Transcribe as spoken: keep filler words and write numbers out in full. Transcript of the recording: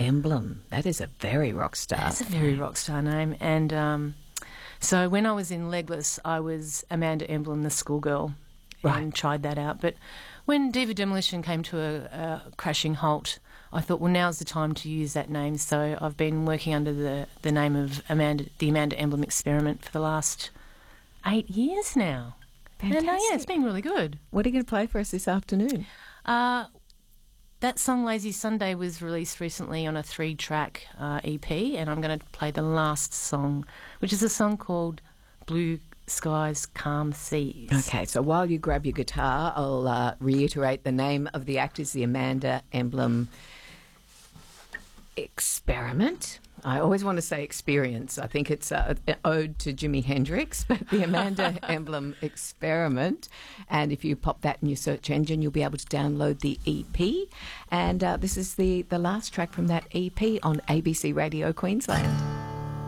Emblem. That is a very rock star. That's a very rock star name. And um, so when I was in Legless, I was Amanda Emblem, the schoolgirl, Right. and tried that out. But when Diva Demolition came to a, a crashing halt, I thought, well, now's the time to use that name. So I've been working under the, the name of Amanda, the Amanda Emblem Experiment for the last eight years now. Fantastic. And uh, yeah, it's been really good. What are you going to play for us this afternoon? Uh, that song Lazy Sunday was released recently on a three-track uh, E P, and I'm going to play the last song, which is a song called Blue Skies, Calm Seas. Okay, so while you grab your guitar, I'll uh, reiterate the name of the act is the Amanda Emblem Experiment. I always want to say experience. I think it's uh, an ode to Jimi Hendrix, but the Amanda Emblem Experiment. And if you pop that in your search engine, you'll be able to download the E P. And uh, this is the, the last track from that E P on A B C Radio Queensland.